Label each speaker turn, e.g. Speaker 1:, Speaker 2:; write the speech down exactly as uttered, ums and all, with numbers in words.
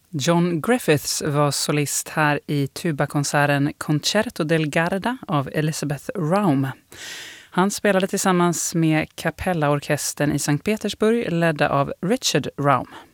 Speaker 1: John Griffiths var solist här i tubakonserten Concerto del Garda av Elizabeth Raum. Han spelade tillsammans med Kapellaorkestern i Sankt Petersburg ledda av Richard Raum.